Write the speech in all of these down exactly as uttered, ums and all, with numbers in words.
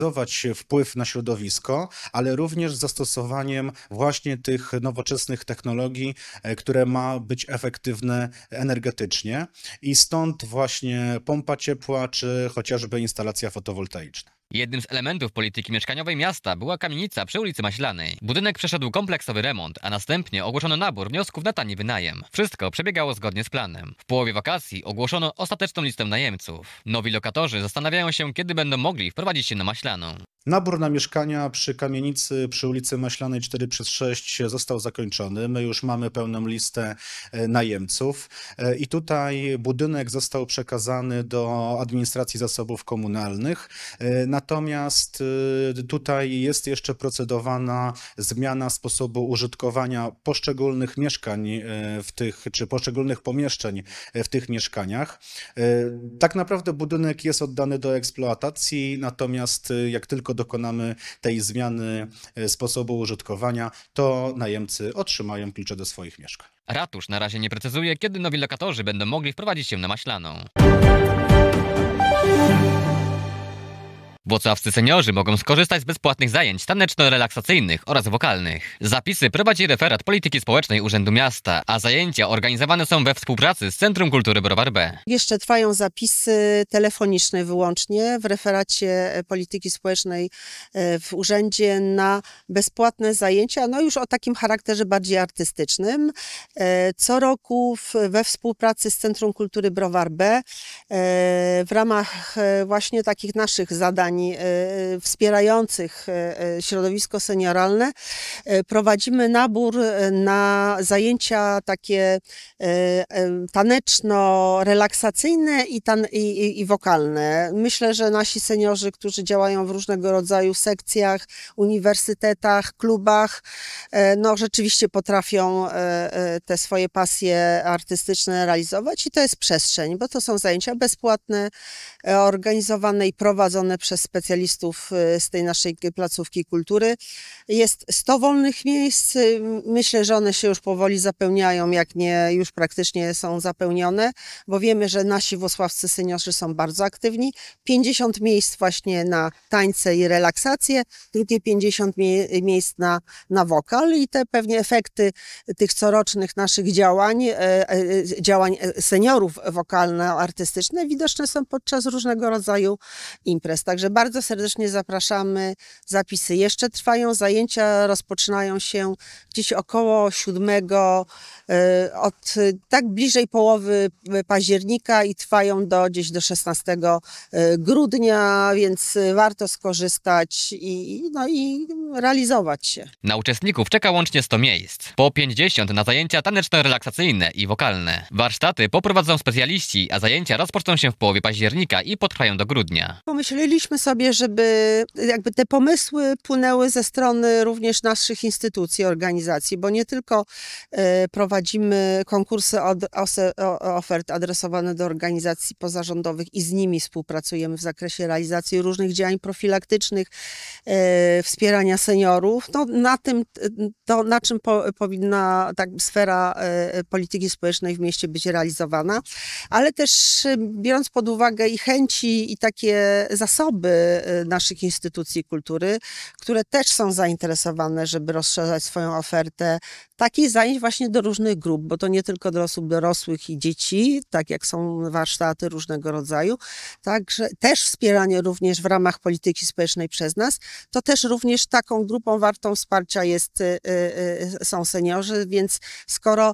wpływ na środowisko, ale również z zastosowaniem właśnie tych nowoczesnych technologii, które ma być efektywne energetycznie i stąd właśnie pompa ciepła czy chociażby instalacja fotowoltaiczna. Jednym z elementów polityki mieszkaniowej miasta była kamienica przy ulicy Maślanej. Budynek przeszedł kompleksowy remont, a następnie ogłoszono nabór wniosków na tani wynajem. Wszystko przebiegało zgodnie z planem. W połowie wakacji ogłoszono ostateczną listę najemców. Nowi lokatorzy zastanawiają się, kiedy będą mogli wprowadzić się na Maślaną. Nabór na mieszkania przy kamienicy przy ulicy Maślanej cztery przez sześć został zakończony. My już mamy pełną listę najemców i tutaj budynek został przekazany do administracji zasobów komunalnych. Natomiast tutaj jest jeszcze procedowana zmiana sposobu użytkowania poszczególnych mieszkań w tych, czy poszczególnych pomieszczeń w tych mieszkaniach. Tak naprawdę budynek jest oddany do eksploatacji, natomiast jak tylko dokonamy tej zmiany sposobu użytkowania, to najemcy otrzymają klucze do swoich mieszkań. Ratusz na razie nie precyzuje, kiedy nowi lokatorzy będą mogli wprowadzić się na Maślaną. Włocławscy seniorzy mogą skorzystać z bezpłatnych zajęć taneczno-relaksacyjnych oraz wokalnych. Zapisy prowadzi referat polityki społecznej Urzędu Miasta, a zajęcia organizowane są we współpracy z Centrum Kultury Browar B. Jeszcze trwają zapisy telefoniczne wyłącznie w referacie polityki społecznej w urzędzie na bezpłatne zajęcia, no już o takim charakterze bardziej artystycznym. Co roku we współpracy z Centrum Kultury Browar B w ramach właśnie takich naszych zadań wspierających środowisko senioralne prowadzimy nabór na zajęcia takie taneczno-relaksacyjne i, tan i, i wokalne. Myślę, że nasi seniorzy, którzy działają w różnego rodzaju sekcjach, uniwersytetach, klubach, no rzeczywiście potrafią te swoje pasje artystyczne realizować i to jest przestrzeń, bo to są zajęcia bezpłatne, organizowane i prowadzone przez specjalistów z tej naszej placówki kultury. Jest sto wolnych miejsc. Myślę, że one się już powoli zapełniają, jak nie już praktycznie są zapełnione, bo wiemy, że nasi włocławscy seniorzy są bardzo aktywni. pięćdziesiąt miejsc właśnie na tańce i relaksacje, drugie pięćdziesiąt mie miejsc na, na wokal i te pewnie efekty tych corocznych naszych działań, działań seniorów wokalno-artystyczne widoczne są podczas różnego rodzaju imprez. Także bardzo serdecznie zapraszamy. Zapisy jeszcze trwają, zajęcia rozpoczynają się gdzieś około siódmego, od tak bliżej połowy października i trwają do gdzieś do szesnastego grudnia, więc warto skorzystać i, no i realizować się. Na uczestników czeka łącznie sto miejsc, po pięćdziesiąt na zajęcia taneczno-relaksacyjne i wokalne. Warsztaty poprowadzą specjaliści, a zajęcia rozpoczną się w połowie października i potrwają do grudnia. Pomyśleliśmy sobie, żeby jakby te pomysły płynęły ze strony również naszych instytucji, organizacji, bo nie tylko e, prowadzimy konkursy od, ose, o, ofert adresowane do organizacji pozarządowych i z nimi współpracujemy w zakresie realizacji różnych działań profilaktycznych, e, wspierania seniorów. No, na tym, to, na czym po, powinna tak sfera e, polityki społecznej w mieście być realizowana, ale też e, biorąc pod uwagę i chęci i takie zasoby naszych instytucji kultury, które też są zainteresowane, żeby rozszerzać swoją ofertę takich zajęć właśnie do różnych grup, bo to nie tylko do osób dorosłych i dzieci, tak jak są warsztaty różnego rodzaju, także też wspieranie również w ramach polityki społecznej przez nas, to też również taką grupą wartą wsparcia jest, są seniorzy, więc skoro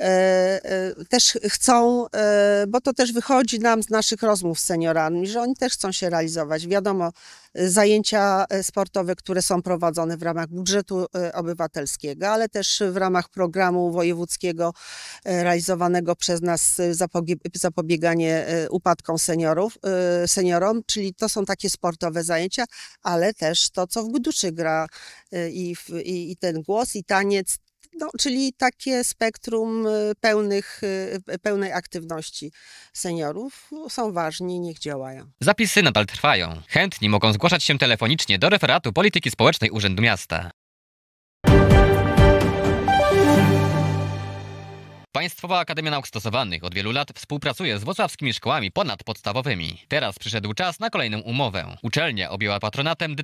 też chcą, bo to też wychodzi nam z naszych rozmów z seniorami, że oni też chcą się realizować. Wiadomo, zajęcia sportowe, które są prowadzone w ramach budżetu obywatelskiego, ale też w ramach programu wojewódzkiego realizowanego przez nas zapobieganie upadkom seniorów, seniorom, czyli to są takie sportowe zajęcia, ale też to, co w duszy gra i, i, i ten głos, i taniec, no, czyli takie spektrum pełnych, pełnej aktywności seniorów są ważni, niech działają. Zapisy nadal trwają. Chętni mogą zgłaszać się telefonicznie do referatu polityki społecznej Urzędu Miasta. Państwowa Akademia Nauk Stosowanych od wielu lat współpracuje z wrocławskimi szkołami ponadpodstawowymi. Teraz przyszedł czas na kolejną umowę. Uczelnia objęła patronatem